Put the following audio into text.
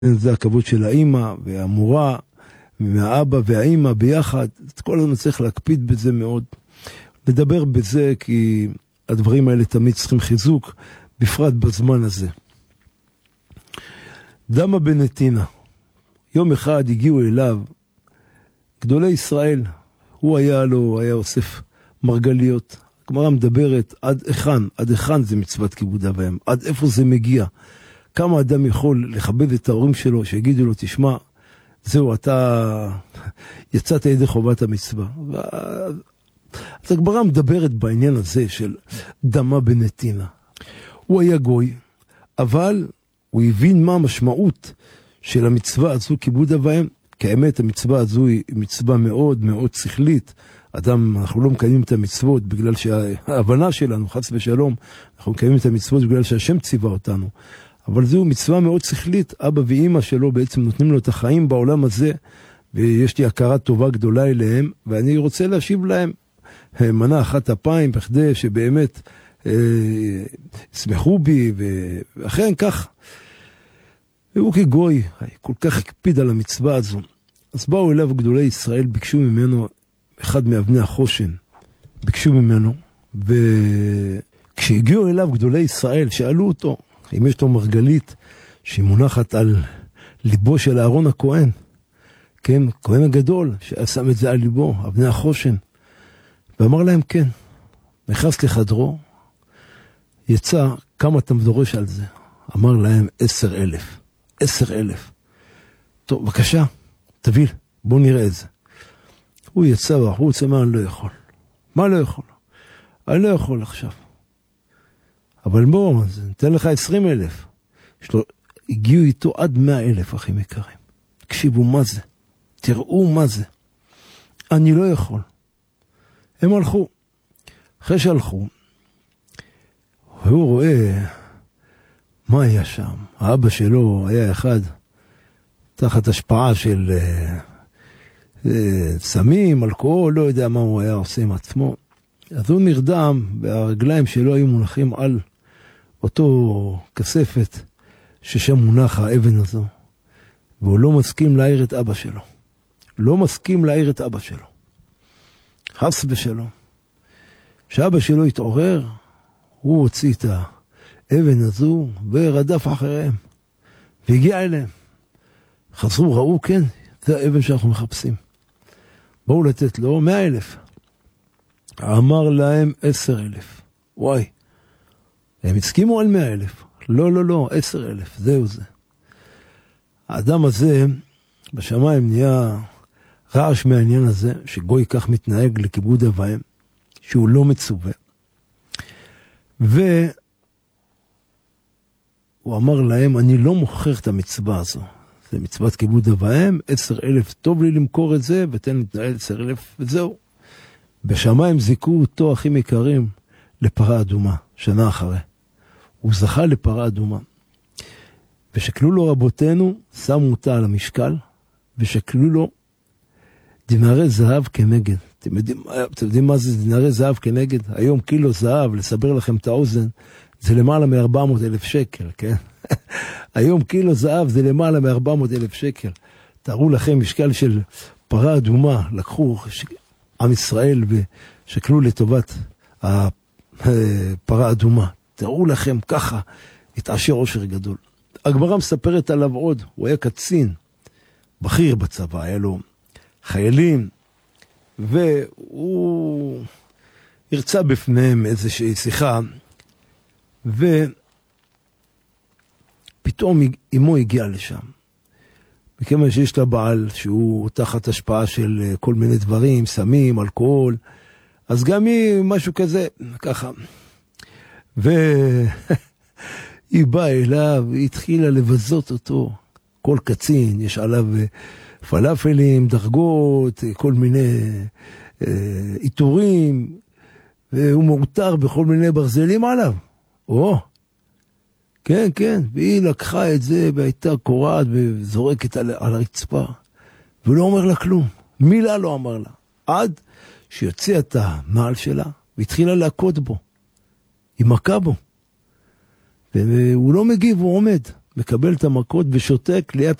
זה הכבוד של האמא והמורה, מהאבא והאמא ביחד. כל הזמן צריך להקפיד בזה מאוד. לדבר בזה כי הדברים האלה תמיד צריכים חיזוק, בפרט בזמן הזה. דמה בנתינה. יום אחד הגיעו אליו גדולי ישראל. הוא היה אוסף מרגליות. הגמרא מדברת עד היכן זה מצוות כיבוד אב ואם, עד איפה זה מגיע. כמה אדם יכול לכבד את ההורים שלו, שיגידו לו, תשמע, זהו, אתה יצאת ידי חובת המצווה. אז הגמרא מדברת בעניין הזה של דמה בנתינה. הוא היה גוי, אבל הוא הבין מה המשמעות של המצווה הזו, כיבוד אב ואם. כי האמת, המצווה הזו היא מצווה מאוד מאוד שכלית. אנחנו לא מקיימים את המצוות בגלל שההבנה שלנו, חס ושלום, אנחנו מקיימים את המצוות בגלל שהשם ציווה אותנו. אבל זו מצווה מאוד שכלית. אבא ואמא שלו בעצם נותנים לו את החיים בעולם הזה, ויש לי הכרה טובה גדולה אליהם, ואני רוצה להשיב להם מנה אחת אפיים, בכדי שבאמת שמחו בי, ואכן כך. והוא כגוי, כל כך הקפיד על המצווה הזו. אז באו אליו גדולי ישראל, ביקשו ממנו, אחד מאבני החושן, ביקשו ממנו, וכשהגיעו אליו גדולי ישראל, שאלו אותו, אם יש לו מרגלית שהיא מונחת על ליבו של אהרון הכהן, כן, כהן הגדול, ששם את זה על ליבו, אבני החושן, ואמר להם כן. נכנס לחדרו, יצא, כמה אתה דורש על זה? אמר להם 10,000. 10,000. טוב, בבקשה, תביא, בוא נראה את זה. הוא יצא בחוץ, אמר, אני לא יכול. מה לא יכול? אני לא יכול עכשיו. אבל בוא, ניתן לך 20,000. הגיעו איתו עד 100,000, אחים יקרים. תקשיבו מה זה. תראו מה זה. אני לא יכול. הם הלכו. אחרי שהלכו, הוא רואה מה היה שם. האבא שלו היה אחד תחת השפעה של סמים, אלכוהול, לא יודע מה הוא היה עושה עם עצמו. אז הוא נרדם, והרגליים שלו היו מונחים על אותו כספת, ששם מונח האבן הזו. והוא לא מסכים להעיר את אבא שלו. לא מסכים להעיר את אבא שלו. חס ושלום. כשאבא שלו התעורר, הוא הוציא את האבן הזו ורדף אחריהם. והגיע אליהם. חזרו, ראו, כן, זה האבן שאנחנו מחפשים. בואו לתת לו 100,000. אמר להם 10,000. וואי. הם הסכימו על 100,000. לא, 10,000. זהו זה. האדם הזה בשמיים נהיה רעש מהעניין הזה, שגוי כך מתנהג לכיבוד אב ואם, שהוא לא מצווה. והוא אמר להם, אני לא מוכר את המצווה הזו. זה מצוות כיבוד אב ואם, 10,000, טוב לי למכור את זה, ותן להתנהל 10,000, וזהו. בשמיים זיקו אותו, אחים יקרים, לפרה אדומה, שנה אחרי. הוא זכה לפרה אדומה. ושקלו לו רבותינו, שמו אותה על המשקל, ושקלו לו דינרי זהב כנגד. אתם יודעים מה זה דינרי זהב כנגד? היום קילו זהב, לסבר לכם את האוזן, זה למעלה מ-400,000 שקל, כן? היום קילו זהב זה למעלה מ-400,000 שקל. תארו לכם משקל של פרה אדומה, לקחו עם ישראל ושקלו לטובת הפרה אדומה. תארו לכם ככה, התעשר עושר גדול. הגמרא מספרת עליו עוד, הוא היה קצין, בכיר בצבא, היה לו חיילים, והוא הרצה בפניהם איזושהי שיחה, ופתאום אמו הגיעה לשם. מכיוון שיש לה בעל שהוא תחת השפעה של כל מיני דברים, סמים, אלכוהול, אז גם היא משהו כזה, ככה. והיא באה אליו, היא התחילה לבזות אותו. כל קצין, יש עליו פלאפלים, דרגות, כל מיני איתורים, והוא מאותר בכל מיני ברזלים עליו. כן, והיא לקחה את זה, והייתה קורעת וזורקת על הרצפה, ולא אומר לה כלום, מילה לא אמר לה, עד שיוציא את הנעל שלה, והתחילה להכות בו, היא מכה בו, והוא לא מגיב, הוא עומד, מקבל את המכות ושותק ליד